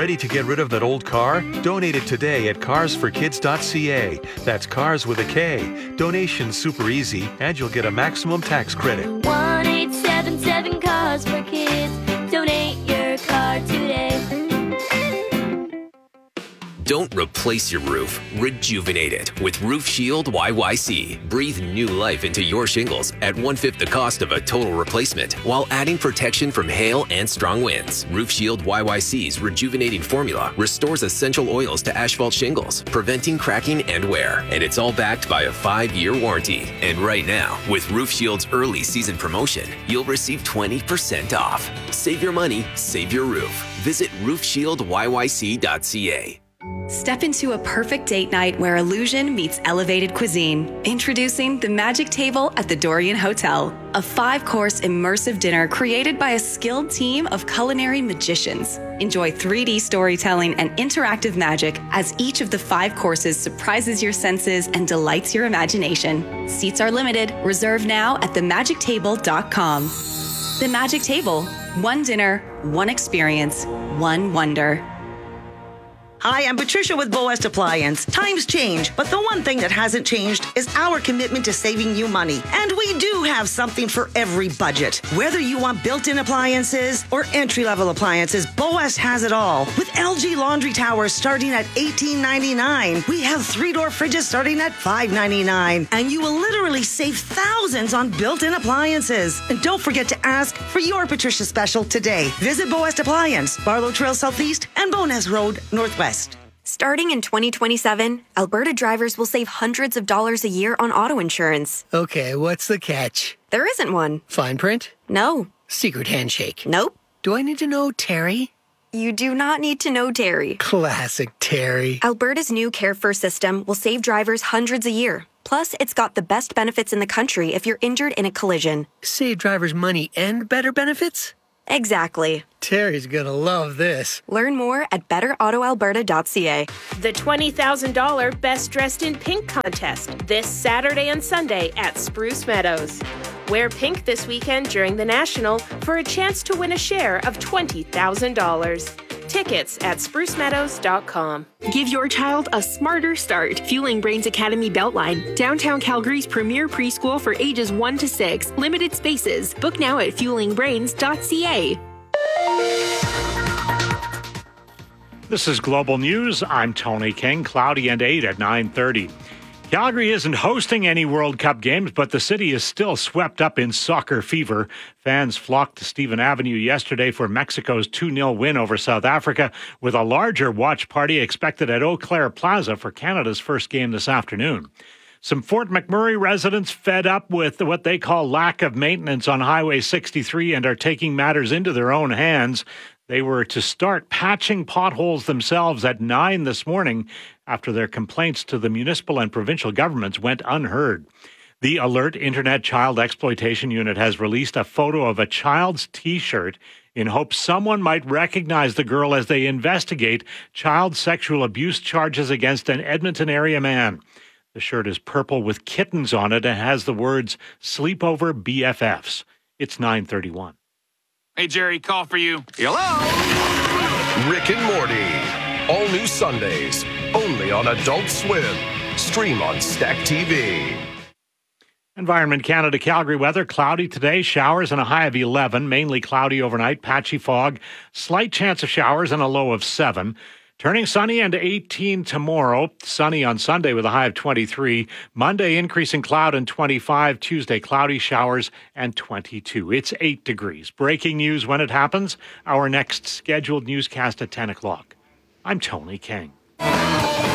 Ready to get rid of that old car? Donate it today at carsforkids.ca. That's cars with a K. Donation's super easy, and you'll get a maximum tax credit. 1-877 Cars for Kids. Donate your car today. Don't replace your roof. Rejuvenate it with Roof Shield YYC. Breathe new life into your shingles at 1/5 the cost of a total replacement while adding protection from hail and strong winds. Roof Shield YYC's rejuvenating formula restores essential oils to asphalt shingles, preventing cracking and wear. And it's all backed by a 5-year warranty. And right now, with Roof Shield's early season promotion, you'll receive 20% off. Save your money, save your roof. Visit roofshieldyyc.ca. Step into a perfect date night where illusion meets elevated cuisine. Introducing the Magic Table at the Dorian Hotel, a 5-course immersive dinner created by a skilled team of culinary magicians. Enjoy 3D storytelling and interactive magic as each of the 5 courses surprises your senses and delights your imagination. Seats are limited. Reserve now at themagictable.com. The Magic Table. One dinner, one experience, one wonder. Hi, I'm Patricia with Boest Appliance. Times change, but the one thing that hasn't changed is our commitment to saving you money. And we do have something for every budget. Whether you want built-in appliances or entry-level appliances, Boest has it all. With LG laundry towers starting at $18.99. We have 3-door fridges starting at $5.99. And you will literally save thousands on built-in appliances. And don't forget to ask for your Patricia special today. Visit Boest Appliance, Barlow Trail Southeast and Bowness Road Northwest. Starting in 2027, Alberta drivers will save hundreds of dollars a year on auto insurance. Okay, what's the catch? There isn't one. Fine print? No. Secret handshake? Nope. Do I need to know Terry? You do not need to know Terry. Classic Terry. Alberta's new Care First system will save drivers hundreds a year. Plus, it's got the best benefits in the country if you're injured in a collision. Save drivers money and better benefits? Exactly. Terry's gonna love this. Learn more at betterautoalberta.ca. The $20,000 Best Dressed in Pink contest this Saturday and Sunday at Spruce Meadows. Wear pink this weekend during the National for a chance to win a share of $20,000. Tickets at sprucemeadows.com. Give your child a smarter start. Fueling Brains Academy Beltline, downtown Calgary's premier preschool for ages 1 to 6. Limited spaces. Book now at fuelingbrains.ca. This is Global News. I'm Tony King. Cloudy and 8 at 9:30. Calgary isn't hosting any World Cup games, but the city is still swept up in soccer fever. Fans flocked to Stephen Avenue yesterday for Mexico's 2-0 win over South Africa, with a larger watch party expected at Eau Claire Plaza for Canada's first game this afternoon. Some Fort McMurray residents fed up with what they call lack of maintenance on Highway 63 and are taking matters into their own hands. They were to start patching potholes themselves at 9 this morning after their complaints to the municipal and provincial governments went unheard. The Alert Internet Child Exploitation Unit has released a photo of a child's T-shirt in hopes someone might recognize the girl as they investigate child sexual abuse charges against an Edmonton area man. The shirt is purple with kittens on it and has the words "Sleepover BFFs." It's 9:31. Hey, Jerry, call for you. Hello? Rick and Morty. All new Sundays. Only on Adult Swim. Stream on Stack TV. Environment Canada Calgary weather. Cloudy today. Showers and a high of 11. Mainly cloudy overnight. Patchy fog. Slight chance of showers and a low of 7. Turning sunny and 18 tomorrow. Sunny on Sunday with a high of 23. Monday, increasing cloud and 25. Tuesday, cloudy showers and 22. It's 8 degrees. Breaking news when it happens. Our next scheduled newscast at 10 o'clock. I'm Tony King.